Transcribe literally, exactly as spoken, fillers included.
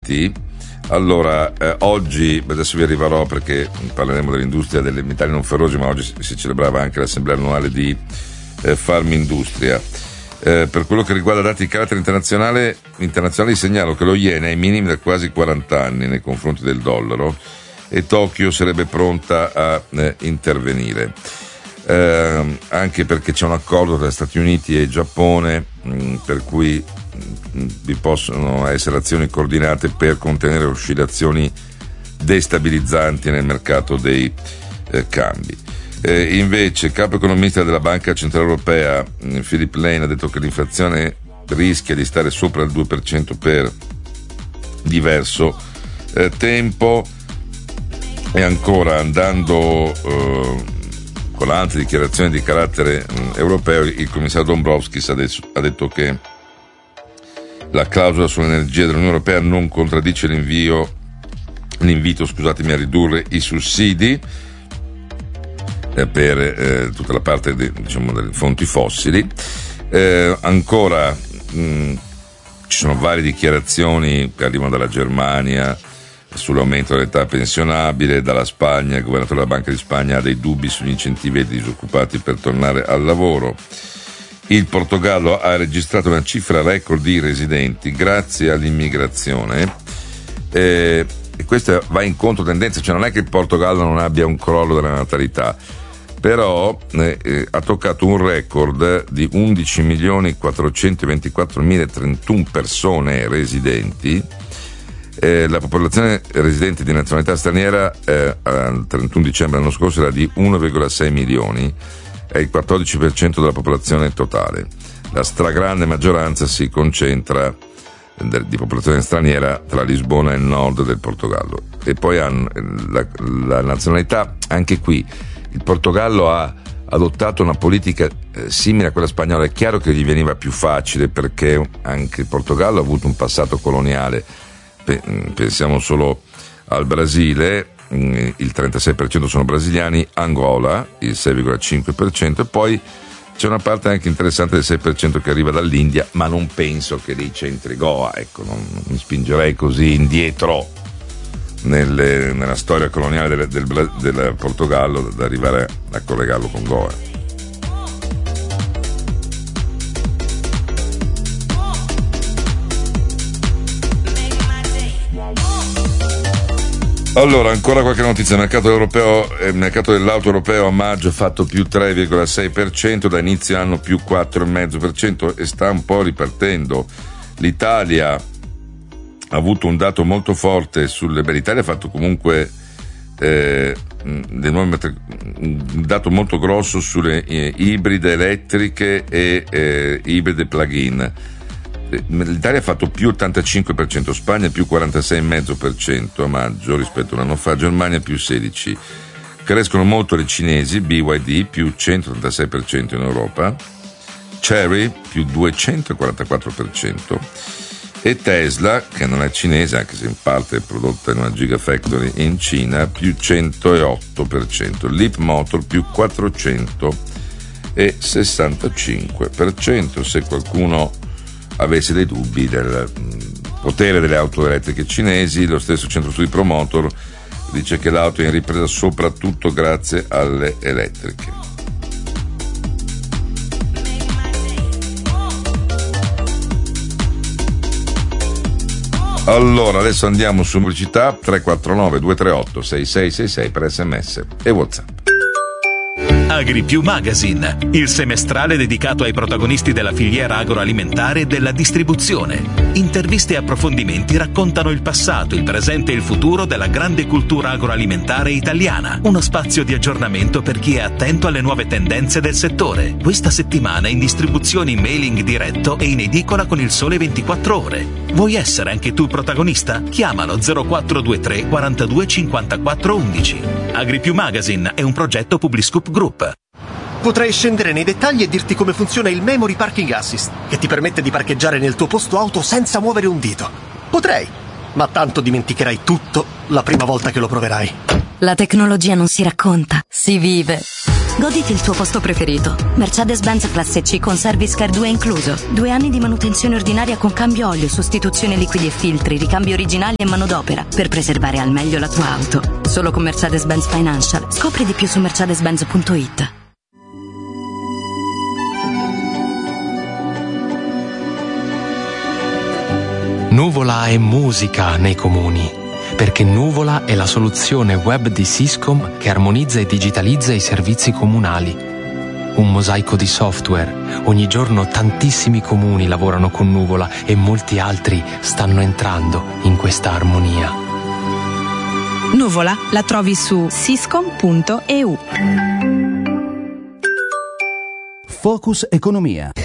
avanti. Allora, eh, oggi, adesso vi arriverò perché parleremo dell'industria delle metalli non ferrosi, ma oggi si, si celebrava anche l'assemblea annuale di eh, Farmindustria. Eh, per quello che riguarda dati di carattere internazionale, internazionali segnalo che lo yen è ai minimi da quasi quaranta anni nei confronti del dollaro e Tokyo sarebbe pronta a eh, intervenire. Eh, anche perché c'è un accordo tra Stati Uniti e Giappone mh, per cui mh, vi possono essere azioni coordinate per contenere oscillazioni destabilizzanti nel mercato dei eh, cambi. Eh, invece il capo economista della Banca Centrale Europea mh, Philip Lane ha detto che l'inflazione rischia di stare sopra il due per cento per diverso eh, tempo. E ancora, andando eh, con altre dichiarazioni di carattere mh, europeo, il commissario Dombrovskis ha, de- ha detto che la clausola sull'energia dell'Unione Europea non contraddice l'invio, l'invito scusatemi, a ridurre i sussidi eh, per eh, tutta la parte de, diciamo, delle fonti fossili. Eh, ancora mh, ci sono varie dichiarazioni che arrivano dalla Germania sull'aumento dell'età pensionabile, dalla Spagna, il governatore della Banca di Spagna ha dei dubbi sugli incentivi ai disoccupati per tornare al lavoro. Il Portogallo ha registrato una cifra record di residenti grazie all'immigrazione eh, e questa va in controtendenza, cioè non è che il Portogallo non abbia un crollo della natalità, però eh, eh, ha toccato un record di undici milioni quattrocentoventiquattromila trentuno persone residenti. Eh, la popolazione residente di nazionalità straniera eh, al trentuno dicembre dell'anno scorso era di uno virgola sei milioni, è il quattordici per cento della popolazione totale. La stragrande maggioranza si concentra de, di popolazione straniera tra Lisbona e il nord del Portogallo. E poi hanno la, la nazionalità, anche qui il Portogallo ha adottato una politica eh, simile a quella spagnola. È chiaro che gli veniva più facile perché anche il Portogallo ha avuto un passato coloniale. Pensiamo solo al Brasile, il trentasei per cento sono brasiliani, Angola il sei virgola cinque per cento e poi c'è una parte anche interessante del sei per cento che arriva dall'India, ma non penso che dei centri Goa, ecco, non, non mi spingerei così indietro nelle, nella storia coloniale del, del, del Portogallo da arrivare a collegarlo con Goa. Allora, ancora qualche notizia. Il mercato europeo, il mercato dell'auto europeo a maggio ha fatto più tre virgola sei per cento, da inizio anno più quattro virgola cinque per cento e sta un po' ripartendo. L'Italia ha avuto un dato molto forte sulle. Beh, l'Italia ha fatto comunque eh, un dato molto grosso sulle eh, ibride elettriche e eh, ibride plug-in. L'Italia ha fatto più ottantacinque per cento, Spagna più quarantasei virgola cinque per cento a maggio rispetto a un anno fa, Germania più sedici per cento. Crescono molto le cinesi, B Y D più centotrentasei per cento in Europa, Chery più duecentoquarantaquattro per cento e Tesla, che non è cinese anche se in parte è prodotta in una Gigafactory in Cina, più centootto per cento, Leapmotor più quattrocentosessantacinque per cento. Se qualcuno avesse dei dubbi del potere delle auto elettriche cinesi, lo stesso centro studi Promotor dice che l'auto è in ripresa soprattutto grazie alle elettriche. Allora, adesso andiamo su pubblicità. Tre quattro nove due tre otto sei sei sei sei per sms e WhatsApp. AgriPiù Magazine, il semestrale dedicato ai protagonisti della filiera agroalimentare e della distribuzione. Interviste e approfondimenti raccontano il passato, il presente e il futuro della grande cultura agroalimentare italiana. Uno spazio di aggiornamento per chi è attento alle nuove tendenze del settore. Questa settimana in distribuzione in mailing diretto e in edicola con il Sole ventiquattro Ore. Vuoi essere anche tu protagonista? Chiamalo zero quattro due tre quarantadue cinquantaquattro undici. AgriPiù Magazine è un progetto Publiscoop Group. Potrei scendere nei dettagli e dirti come funziona il Memory Parking Assist, che ti permette di parcheggiare nel tuo posto auto senza muovere un dito. Potrei, ma tanto dimenticherai tutto la prima volta che lo proverai. La tecnologia non si racconta, si vive. Goditi il tuo posto preferito. Mercedes-Benz Classe C con Service Care due incluso. Due anni di manutenzione ordinaria con cambio olio, sostituzione liquidi e filtri, ricambi originali e manodopera per preservare al meglio la tua auto. Solo con Mercedes-Benz Financial. Scopri di più su mercedes benz punto it. Nuvola è musica nei comuni, perché Nuvola è la soluzione web di Syscom che armonizza e digitalizza i servizi comunali. Un mosaico di software. Ogni giorno tantissimi comuni lavorano con Nuvola e molti altri stanno entrando in questa armonia. Nuvola la trovi su syscom punto e u. Focus Economia.